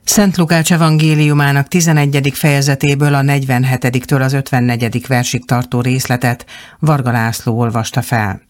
Szent Lukács evangéliumának 11. fejezetéből a 47-től az 54. versig tartó részletet Varga László olvasta fel.